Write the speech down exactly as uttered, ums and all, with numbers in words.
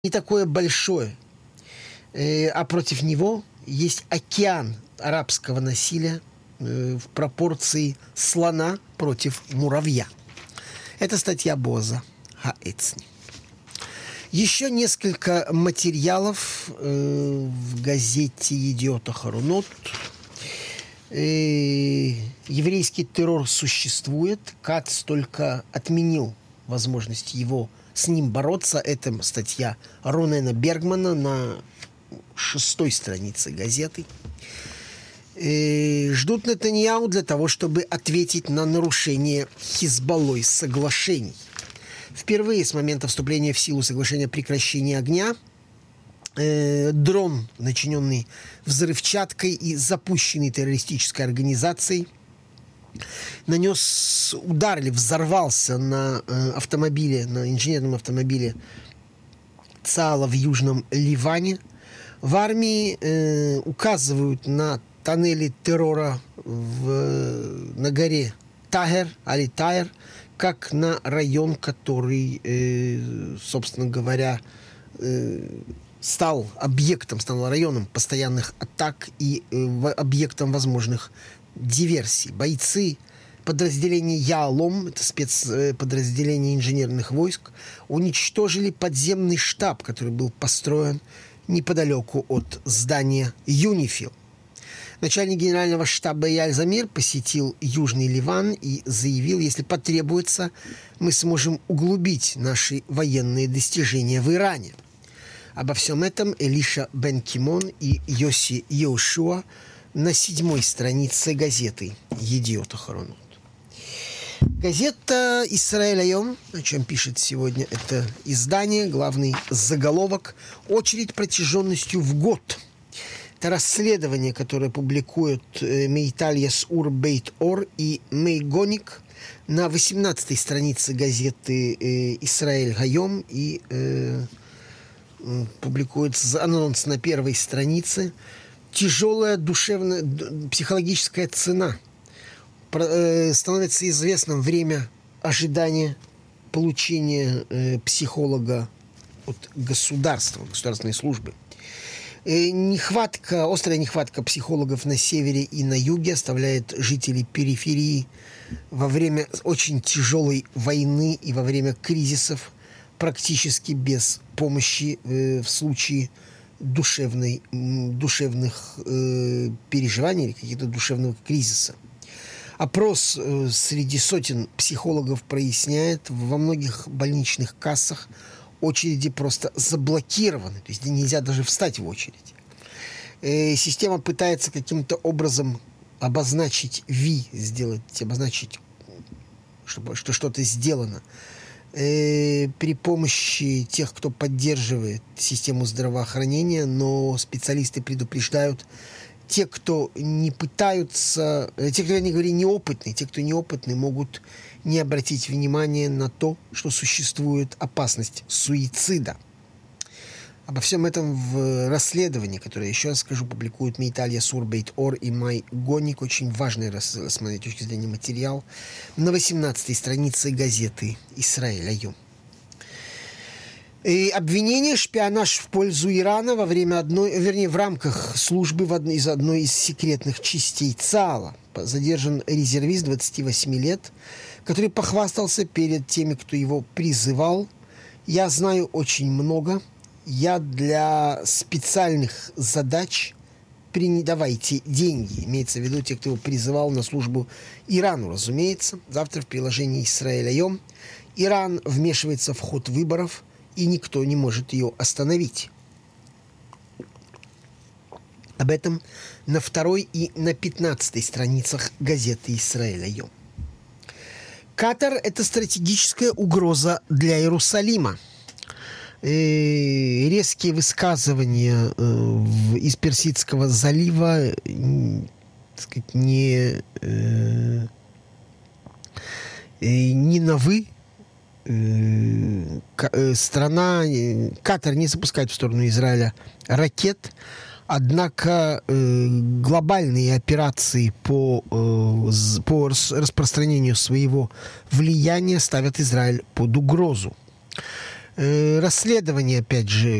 не такое большое, э, а против него есть океан арабского насилия э, в пропорции слона против муравья. Это статья Боаза Хаэцни. Еще несколько материалов э, в газете «Едиот Ахаронот». Э, еврейский террор существует. Кац только отменил возможность его с ним бороться. Это статья Ронена Бергмана на шестой странице газеты. Э, ждут Нетаньяху для того, чтобы ответить на нарушение Хизбаллой соглашений. Впервые с момента вступления в силу соглашения о прекращении огня э, дрон, начиненный взрывчаткой и запущенный террористической организацией, нанес удар или взорвался на э, автомобиле, на инженерном автомобиле ЦААЛа в Южном Ливане. В армии э, указывают на тоннели террора в, на горе Тагер, Али Тайр, как на район, который, э, собственно говоря, э, стал объектом, стал районом постоянных атак и э, объектом возможных диверсий. Бойцы подразделения Яалом, это спецподразделение инженерных войск, уничтожили подземный штаб, который был построен неподалеку от здания Юнифил. Начальник генерального штаба Эйяль Замир посетил Южный Ливан и заявил, если потребуется, мы сможем углубить наши военные достижения в Иране. Обо всем этом Элиша Бен Кимон и Йоси Йошуа на седьмой странице газеты «Едиот Ахаронот». Газета «Исраэль Айом», о чем пишет сегодня это издание, главный заголовок «Очередь протяженностью в год». Это расследование, которое публикуют э, Мейталь Ясур Бейт Ор и Мей Гоник на восемнадцатой странице газеты э, «Исраэль Хайом», и э, э, публикуется анонс на первой странице. Тяжелая душевная, психологическая цена. Про, э, становится известным время ожидания получения э, психолога от государства, государственной службы. Нехватка, острая нехватка психологов на севере и на юге оставляет жителей периферии во время очень тяжелой войны и во время кризисов практически без помощи э, в случае душевной, душевных э, переживаний или каких-то душевного кризиса. Опрос э, среди сотен психологов проясняет, во многих больничных кассах очереди просто заблокированы, то есть нельзя даже встать в очередь. Э, система пытается каким-то образом обозначить ви, сделать, обозначить, чтобы, что что-то сделано. Э, при помощи тех, кто поддерживает систему здравоохранения, но специалисты предупреждают, те, кто не пытаются, те, кто, я не говорю, неопытные, те, кто неопытные, могут не обратить внимания на то, что существует опасность суицида. Обо всем этом в расследовании, которое, еще раз скажу, публикуют Мейталь Ясур Бейт Ор и Май Гоник, очень важный, с моей точки зрения, материал, на восемнадцатой странице газеты «Исраэль Айом». И обвинение шпионаж в пользу Ирана во время одной, вернее, в рамках службы в одной из одной из секретных частей ЦААЛа. Задержан резервист двадцати восьми лет, который похвастался перед теми, кто его призывал: «Я знаю очень много. Я для специальных задач давайте деньги». Имеется в виду те, кто его призывал на службу Ирану, разумеется. Завтра в приложении «Исраэль Айом». Иран вмешивается в ход выборов, и никто не может ее остановить. Об этом на второй и на пятнадцатой страницах газеты «Исраэль Айом». Катар – это стратегическая угроза для Иерусалима. И резкие высказывания э, из Персидского залива э, так сказать, не, э, не на «вы». Страна, Катар не запускает в сторону Израиля ракет, однако э, глобальные операции по, э, по распространению своего влияния ставят Израиль под угрозу. Э, расследование, опять же,